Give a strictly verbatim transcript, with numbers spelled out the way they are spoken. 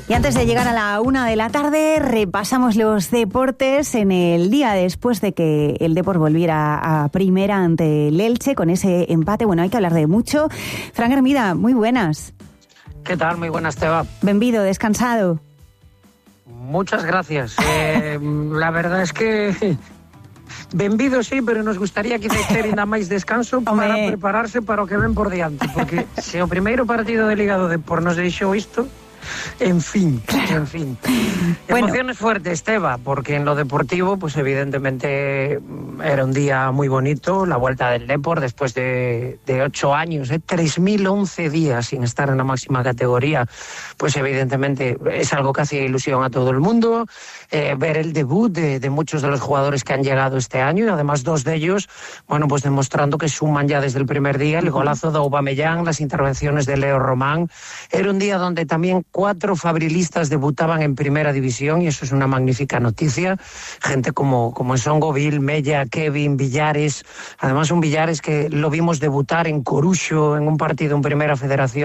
Y antes de llegar a la una de la tarde, repasamos los deportes en el día después de que el Depor volviera a primera ante el Elche con ese empate. Bueno, hay que hablar de mucho. Fran Hermida, muy buenas. ¿Qué tal? Muy buenas, Teba. Benvido, descansado. Muchas gracias. Eh, la verdad es que... Benvido sí, pero nos gustaría quizá ter ainda máis descanso para Hombre. prepararse para o que ven por diante, porque se o primeiro partido de Liga do Depor nos deixou isto, en fin, en fin. Bueno. Emociones fuertes, Teba, porque en lo deportivo, pues evidentemente era un día muy bonito, la vuelta del Depor después de, de ocho años, ¿eh? tres mil once días sin estar en la máxima categoría, pues evidentemente es algo que hacía ilusión a todo el mundo. Eh, ver el debut de, de muchos de los jugadores que han llegado este año y además dos de ellos, bueno, pues demostrando que suman ya desde el primer día, el golazo de Aubameyang, las intervenciones de Leo Román. Era un día donde también cuatro fabrilistas debutaban en primera división y eso es una magnífica noticia. Gente como, como Songoville, Mella, Kevin, Villares, además un Villares que lo vimos debutar en Coruxo en un partido en Primera Federación